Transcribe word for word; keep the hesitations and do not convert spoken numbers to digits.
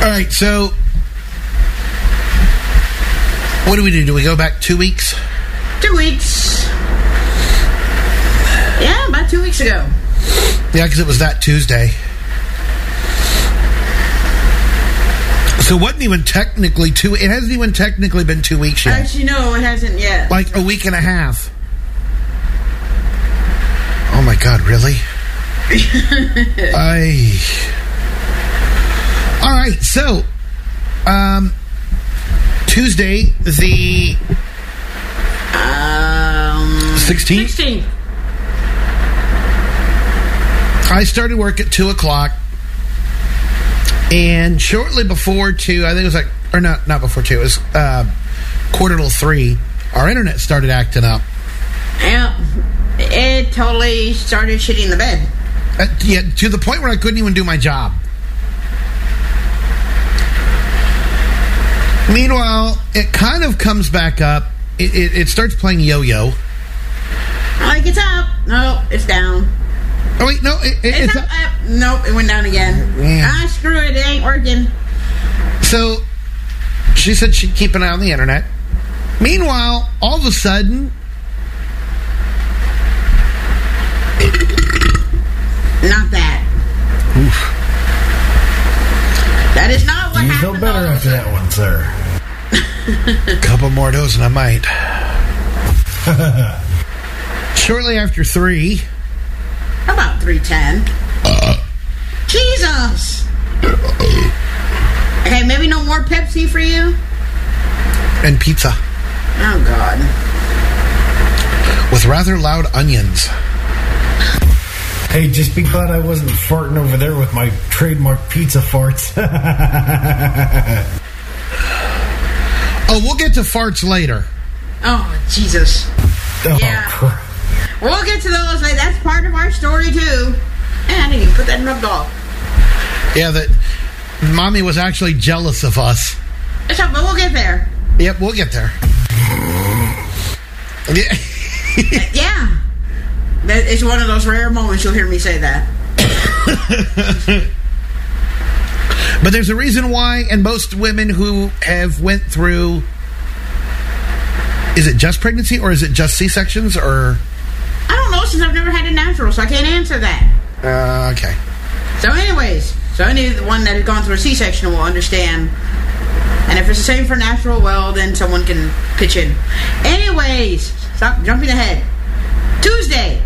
All right, so what do we do? Do we go back two weeks? Two weeks. Yeah, about two weeks ago. Yeah, because it was that Tuesday. So it wasn't even technically two. It hasn't even technically been two weeks yet. Actually, no, it hasn't yet. Like a week and a half. Oh my God, really? I. All right, so um, Tuesday the um, sixteenth. sixteenth. I started work at two o'clock, and shortly before two, I think it was like, or not, not before two, it was uh, quarter till three, our internet started acting up. Yeah, it totally started shitting the bed. Uh, yeah, to the point where I couldn't even do my job. Meanwhile, it kind of comes back up. It, it, it starts playing yo-yo. Like, it's up. No, it's down. Oh, wait, no, it, it, It's, it's up, up. up. Nope, it went down again. Yeah. Ah, screw it. It ain't working. So, she said she'd keep an eye on the internet. Meanwhile, all of a sudden... Not that. Oof. That is not what You happened. feel better after that one, sir. A couple more of those and I might. Shortly after three... About three ten. Uh, Jesus. Okay, maybe no more Pepsi for you? and pizza. Oh, God. With rather loud onions. Hey, just be glad I wasn't farting over there with my trademark pizza farts. Oh, we'll get to farts later. Oh, Jesus. Oh, Yeah. crap. We'll get to those. Like, that's part of our story, too. And I didn't even put that in rubbed off. Yeah, that Mommy was actually jealous of us. It's up, but we'll get there. Yep, we'll get there. Yeah. Yeah. That is one of those rare moments you'll hear me say that. But there's a reason why, and most women who have went through, is it just pregnancy or is it just C-sections or? I don't know, since I've never had a natural, so I can't answer that. Uh, okay. So anyways, so anyone that has gone through a C-section will understand. And if it's the same for natural, well, then someone can pitch in. Anyways, stop jumping ahead. Tuesday.